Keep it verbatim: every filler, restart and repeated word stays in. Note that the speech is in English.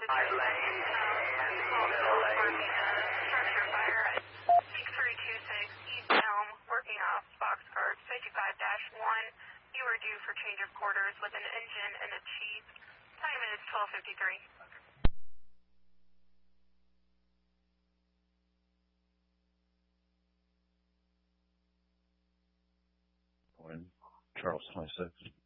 High lane and middle lane. Structure fire at six three two six East Elm, working off Boxcar fifty-five dash one. You are due for change of quarters with an engine and a chief. Time is twelve fifty-three. Charles twenty-six.